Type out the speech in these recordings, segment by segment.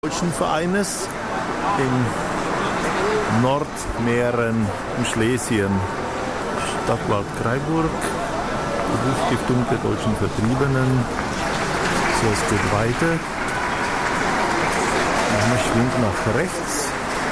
Deutschen Vereines in Nordmähren in Schlesien, Stadtwald Freiburg, Berufsstiftung der deutschen Vertriebenen. So, es geht weiter. Man schwingt nach rechts.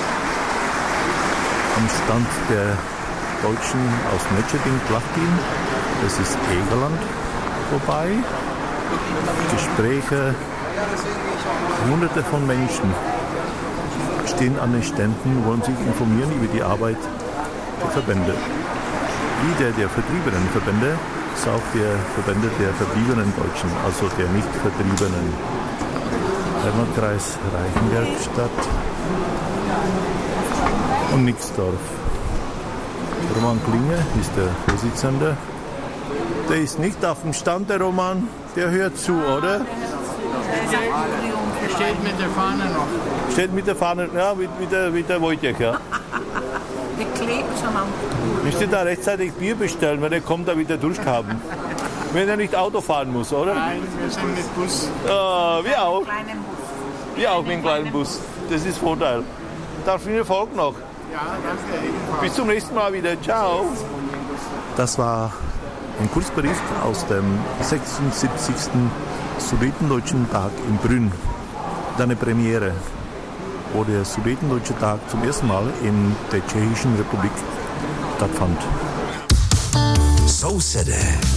Am Stand der Deutschen aus Netscheding-Plachtin, das ist Egerland, vorbei. Gespräche, Hunderte von Menschen stehen an den Ständen, wollen sich informieren über die Arbeit der Verbände. Wie der vertriebenen Verbände, ist auch der Verbände der verbliebenen Deutschen, also der nicht Vertriebenen. Heimatkreis Reichenbergstadt und Nixdorf. Roman Klinge ist der Vorsitzende. Der ist nicht auf dem Stand, der Roman. Der hört zu, oder? Steht mit der Fahne noch. Steht mit der Fahne, ja, wie der Wojciech, ja. Der klebt schon am Pool. Müsst ihr da rechtzeitig Bier bestellen, weil der kommt da wieder durchhaben. Wenn er nicht Auto fahren muss, oder? Nein, wir sind mit Bus. Wir auch. Kleinen Bus. Wir auch mit dem kleinen Bus. Das ist Vorteil. Darf ich Ihnen folgen noch? Ja, danke. Ebenfalls. Bis zum nächsten Mal wieder. Ciao. Das war ein Kurzbericht aus dem 76. Sudetendeutschen Tag in Brünn. Eine Premiere, wo der Sudetendeutsche Tag zum ersten Mal in der Tschechischen Republik stattfand. Sousede.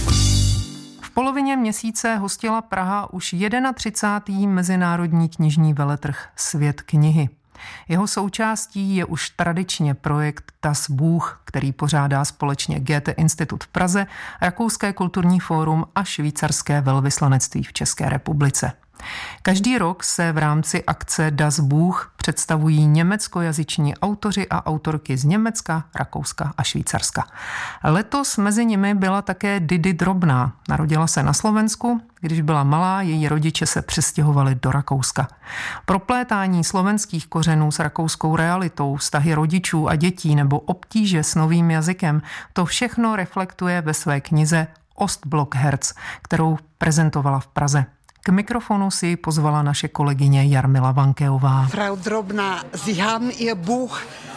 V polovině měsíce hostila Praha už 31. mezinárodní knižní veletrh Svět knihy. Jeho součástí je už tradičně projekt Das Buch, který pořádá společně Goethe-Institut v Praze, Rakouské kulturní fórum a švýcarské velvyslanectví v České republice. Každý rok se v rámci akce Das Buch představují německojazyční autoři a autorky z Německa, Rakouska a Švýcarska. Letos mezi nimi byla také Didi Drobná. Narodila se na Slovensku, když byla malá, její rodiče se přestěhovali do Rakouska. Proplétání slovenských kořenů s rakouskou realitou, vztahy rodičů a dětí nebo obtíže s novým jazykem, to všechno reflektuje ve své knize Ostblockherz, kterou prezentovala v Praze. K mikrofonu si pozvala naše kolegyně Jarmila Vankeová. Frau Drobná, Sie haben Ihr Buch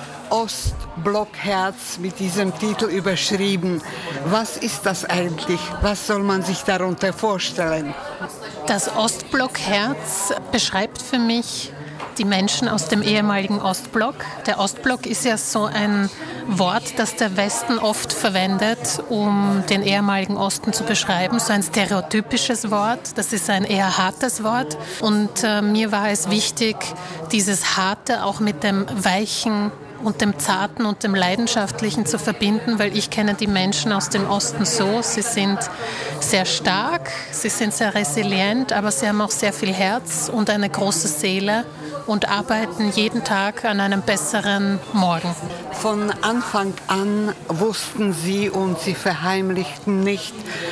Ostblockherz mit diesem Titel überschrieben. Was ist das eigentlich? Was soll man sich darunter vorstellen? Das Ostblockherz beschreibt für mich die Menschen aus dem ehemaligen Ostblock. Der Ostblock ist ja so ein Wort, das der Westen oft verwendet, um den ehemaligen Osten zu beschreiben. So ein stereotypisches Wort, das ist ein eher hartes Wort. Und mir war es wichtig, dieses Harte auch mit dem Weichen und dem Zarten und dem Leidenschaftlichen zu verbinden, weil ich kenne die Menschen aus dem Osten so, sie sind sehr stark, sie sind sehr resilient, aber sie haben auch sehr viel Herz und eine große Seele und arbeiten jeden Tag an einem besseren Morgen. Von Anfang an wussten Sie und Sie verheimlichten nicht,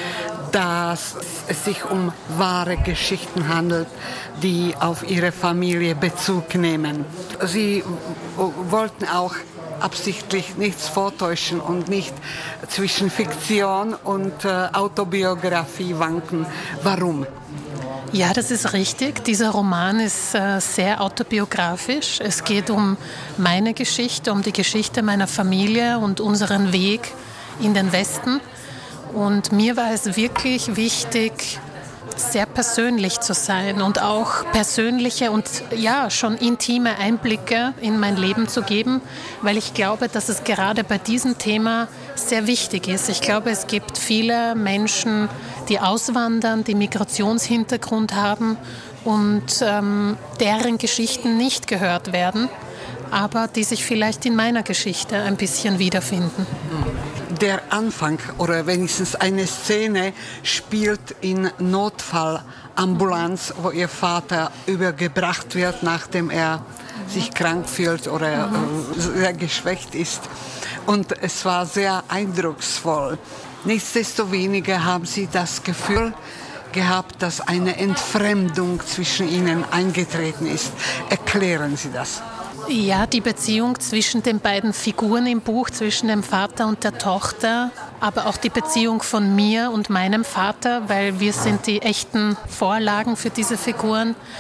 dass es sich um wahre Geschichten handelt, die auf Ihre Familie Bezug nehmen. Sie wollten auch absichtlich nichts vortäuschen und nicht zwischen Fiktion und Autobiografie wanken. Warum? Ja, das ist richtig. Dieser Roman ist sehr autobiografisch. Es geht um meine Geschichte, um die Geschichte meiner Familie und unseren Weg in den Westen. Und mir war es wirklich wichtig, sehr persönlich zu sein und auch persönliche und ja, schon intime Einblicke in mein Leben zu geben, weil ich glaube, dass es gerade bei diesem Thema sehr wichtig ist. Ich glaube, es gibt viele Menschen, die auswandern, die Migrationshintergrund haben und deren Geschichten nicht gehört werden, aber die sich vielleicht in meiner Geschichte ein bisschen wiederfinden. Der Anfang oder wenigstens eine Szene spielt in Notfallambulanz, wo Ihr Vater übergebracht wird, nachdem er sich krank fühlt oder sehr geschwächt ist. Und es war sehr eindrucksvoll. Nichtsdestoweniger haben Sie das Gefühl gehabt, dass eine Entfremdung zwischen Ihnen eingetreten ist. Erklären Sie das. Ja, die Beziehung zwischen den beiden Figuren im Buch, zwischen dem Vater und der Tochter, aber auch die Beziehung von mir und meinem Vater, weil wir sind die echten Vorlagen für diese Figuren,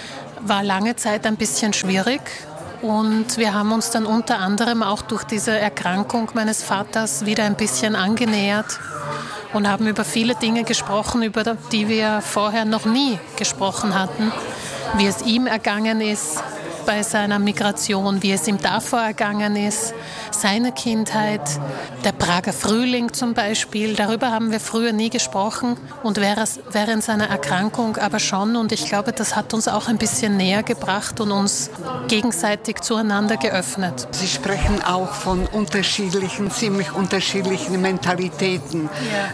war lange Zeit ein bisschen schwierig. Und wir haben uns dann unter anderem auch durch diese Erkrankung meines Vaters wieder ein bisschen angenähert und haben über viele Dinge gesprochen, über die wir vorher noch nie gesprochen hatten. Wie es ihm ergangen ist bei seiner Migration, wie es ihm davor ergangen ist, seine Kindheit, der Prager Frühling zum Beispiel. Darüber haben wir früher nie gesprochen und während seiner Erkrankung aber schon. Und ich glaube, das hat uns auch ein bisschen näher gebracht und uns gegenseitig zueinander geöffnet. Sie sprechen auch von ziemlich unterschiedlichen Mentalitäten.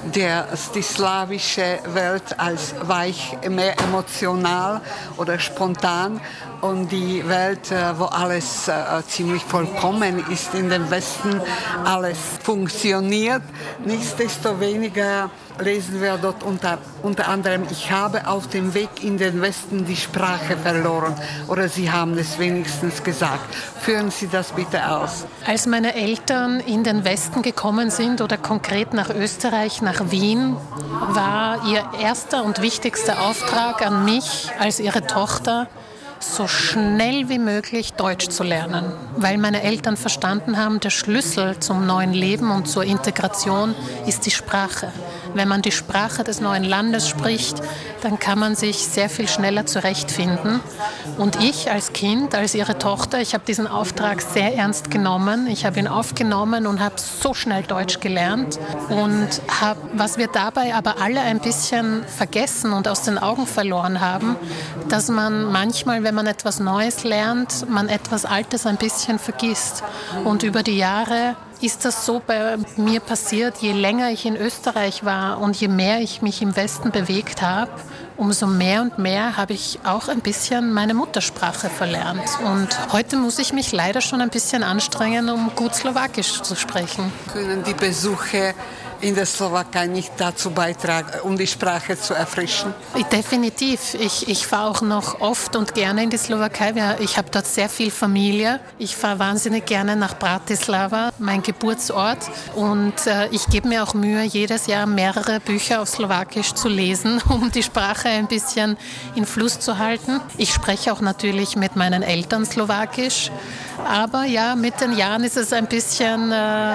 Die slawische Welt als weich, mehr emotional oder spontan. Und die Welt, wo alles ziemlich vollkommen ist, in dem Westen alles funktioniert. Nichtsdestoweniger lesen wir dort unter anderem, ich habe auf dem Weg in den Westen die Sprache verloren. Oder Sie haben es wenigstens gesagt. Führen Sie das bitte aus. Als meine Eltern in den Westen gekommen sind oder konkret nach Österreich, nach Wien, war ihr erster und wichtigster Auftrag an mich als ihre Tochter, so schnell wie möglich Deutsch zu lernen, weil meine Eltern verstanden haben, der Schlüssel zum neuen Leben und zur Integration ist die Sprache. Wenn man die Sprache des neuen Landes spricht, dann kann man sich sehr viel schneller zurechtfinden. Und ich als Kind, als ihre Tochter, ich habe diesen Auftrag sehr ernst genommen. Ich habe ihn aufgenommen und habe so schnell Deutsch gelernt. Und was wir dabei aber alle ein bisschen vergessen und aus den Augen verloren haben, dass man manchmal, wenn man etwas Neues lernt, man etwas Altes ein bisschen vergisst. Und über die Jahre ist das so bei mir passiert, je länger ich in Österreich war und je mehr ich mich im Westen bewegt habe, umso mehr und mehr habe ich auch ein bisschen meine Muttersprache verlernt. Und heute muss ich mich leider schon ein bisschen anstrengen, um gut Slowakisch zu sprechen. Können die Besuche in der Slowakei nicht dazu beitragen, um die Sprache zu erfrischen? Definitiv. Ich fahre auch noch oft und gerne in die Slowakei. Ich habe dort sehr viel Familie. Ich fahre wahnsinnig gerne nach Bratislava, mein Geburtsort. Und ich gebe mir auch Mühe, jedes Jahr mehrere Bücher auf Slowakisch zu lesen, um die Sprache ein bisschen in Fluss zu halten. Ich spreche auch natürlich mit meinen Eltern Slowakisch. Aber ja, mit den Jahren ist es ein bisschen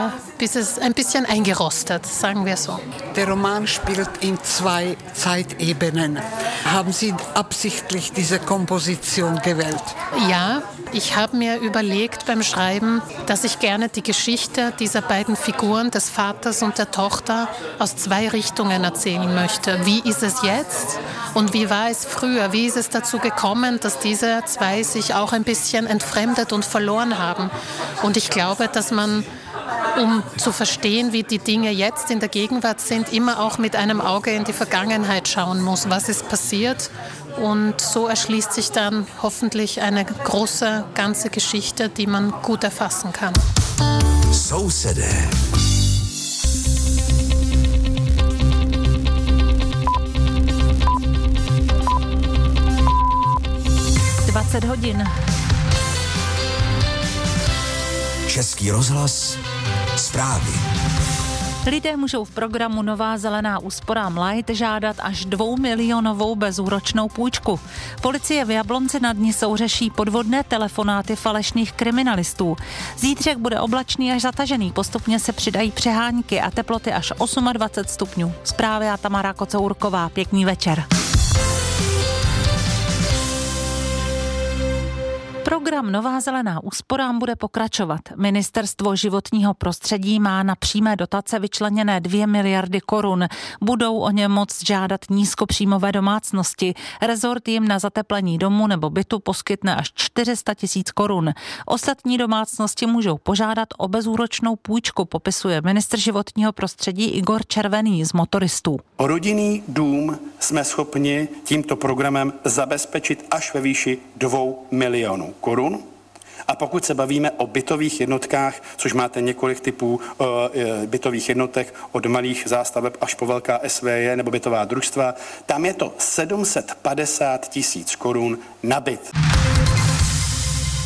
eingerostet, sagen wir so. Der Roman spielt in 2 Zeitebenen. Haben Sie absichtlich diese Komposition gewählt? Ja, ich habe mir überlegt beim Schreiben, dass ich gerne die Geschichte dieser beiden Figuren, des Vaters und der Tochter, aus 2 Richtungen erzählen möchte. Wie ist es jetzt und wie war es früher? Wie ist es dazu gekommen, dass diese 2 sich auch ein bisschen entfremdet und verloren haben? Und ich glaube, dass man, um zu verstehen, wie die Dinge jetzt in der Gegenwart sind, immer auch mit einem Auge in die Vergangenheit schauen muss. Was ist passiert? Und so erschließt sich dann hoffentlich eine große, ganze Geschichte, die man gut erfassen kann. Sousede. hodin. Český rozhlas, zprávy. Lidé můžou v programu Nová zelená úsporám Light žádat až 2 milionovou bezúročnou půjčku. Policie v Jablonci nad Nisou řeší podvodné telefonáty falešných kriminalistů. Zítřek bude oblačný až zatažený, postupně se přidají přehánky a teploty až 28 stupňů. Zprávy a Tamara Kocourková. Pěkný večer. Program Nová zelená úsporám bude pokračovat. Ministerstvo životního prostředí má na přímé dotace vyčleněné 2 miliardy korun. Budou o ně moct žádat nízkopříjmové domácnosti. Rezort jim na zateplení domu nebo bytu poskytne až 400 000 korun. Ostatní domácnosti můžou požádat o bezúročnou půjčku, popisuje ministr životního prostředí Igor Červený z Motoristů. Rodinný dům jsme schopni tímto programem zabezpečit až ve výši 2 milionů korun. A pokud se bavíme o bytových jednotkách, což máte několik typů bytových jednotek, od malých zástaveb až po velká SVJ nebo bytová družstva, tam je to 750 000 korun na byt.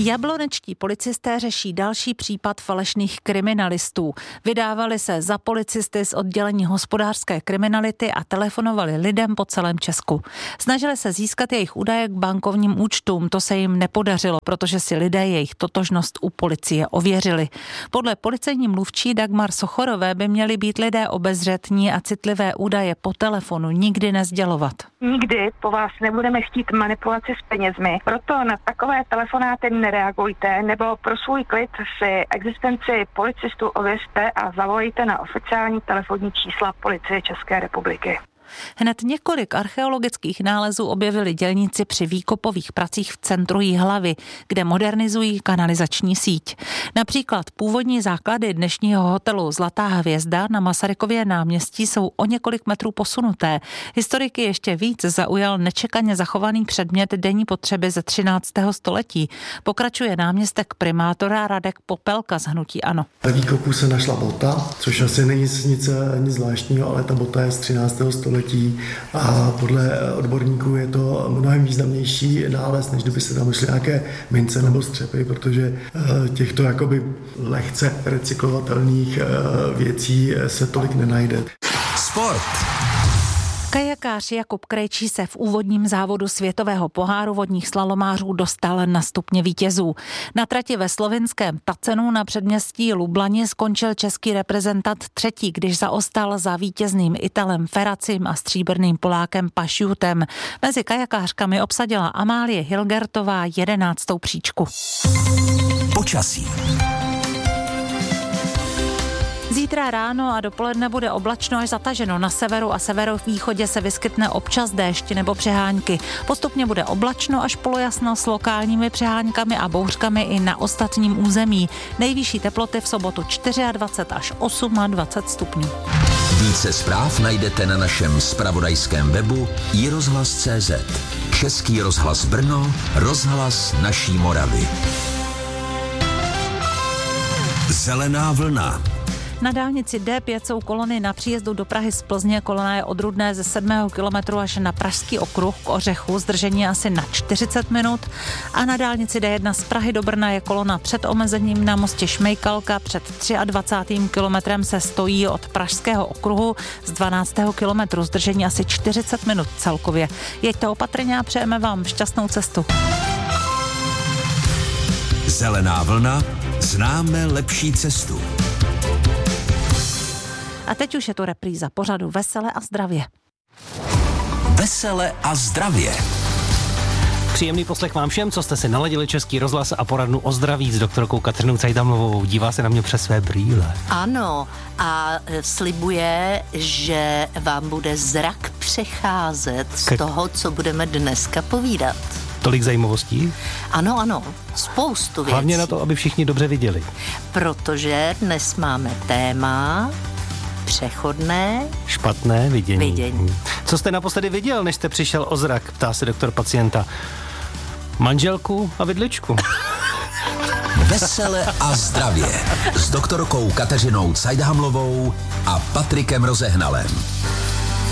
Jablonečtí policisté řeší další případ falešných kriminalistů. Vydávali se za policisty z oddělení hospodářské kriminality a telefonovali lidem po celém Česku. Snažili se získat jejich údaje k bankovním účtům, to se jim nepodařilo, protože si lidé jejich totožnost u policie ověřili. Podle policejní mluvčí Dagmar Sochorové by měli být lidé obezřetní a citlivé údaje po telefonu nikdy nesdělovat. Nikdy po vás nebudeme chtít manipulaci s penězmi, proto na takové telefonáty nereagujte, nebo pro svůj klid si existenci policistů ověřte a zavolejte na oficiální telefonní čísla Policie České republiky. Hned několik archeologických nálezů objevili dělníci při výkopových pracích v centru Jihlavy, kde modernizují kanalizační síť. Například původní základy dnešního hotelu Zlatá hvězda na Masarykově náměstí jsou o několik metrů posunuté. Historiky ještě víc zaujal nečekaně zachovaný předmět denní potřeby ze 13. století. Pokračuje náměstek primátora Radek Popelka z hnutí ANO. Ve výkopu se našla bota, což asi není nic zvláštního, ale ta bota je z 13. století. A podle odborníků je to mnohem významnější nález, než kdyby se tam myšly nějaké mince nebo střepy, protože těchto jakoby lehce recyklovatelných věcí se tolik nenajde. Sport. Kajakář Jakub Krejčí se v úvodním závodu světového poháru vodních slalomářů dostal na stupně vítězů. Na trati ve slovinském Tacenu na předměstí Lublani skončil český reprezentant třetí, když zaostal za vítězným Italem Ferracim a stříbrným Polákem Pašjutem. Mezi kajakářkami obsadila Amálie Hilgertová 11. příčku. Počasí. Zítra ráno a dopoledne bude oblačno až zataženo. Na severu a severovýchodě se vyskytne občas déšť nebo přehánky. Postupně bude oblačno až polojasno s lokálními přehánkami a bouřkami i na ostatním území. Nejvyšší teploty v sobotu 24 až 28 stupňů. Více zpráv najdete na našem zpravodajském webu iRozhlas.cz. Český rozhlas Brno, rozhlas naší Moravy. Zelená vlna. Na dálnici D5 jsou kolony na příjezdu do Prahy z Plzně. Kolona je od Rudné ze 7. kilometru až na Pražský okruh k Ořechu. Zdržení asi na 40 minut. A na dálnici D1 z Prahy do Brna je kolona před omezením na mostě Šmejkalka. Před 23. kilometrem se stojí od Pražského okruhu z 12. kilometru. Zdržení asi 40 minut celkově. Jeďte opatrně a přejeme vám šťastnou cestu. Zelená vlna. Známe lepší cestu. A teď už je to repríza pořadu Vesele a zdravě. Vesele a zdravě. Příjemný poslech vám všem, co jste si naladili Český rozhlas a poradnu o zdraví s doktorkou Kateřinou Cajdamlovou. Dívá se na mě přes své brýle. Ano, a slibuje, že vám bude zrak přecházet z toho, co budeme dneska povídat. Tolik zajímavostí? Ano, spoustu věcí. Hlavně na to, aby všichni dobře viděli. Protože dnes máme téma přechodné špatné vidění. Co jste naposledy viděl, než jste přišel o zrak, ptá se doktor pacienta. Manželku a vidličku. Vesele a zdravě s doktorkou Kateřinou Cajdhamlovou a Patrikem Rozehnalem.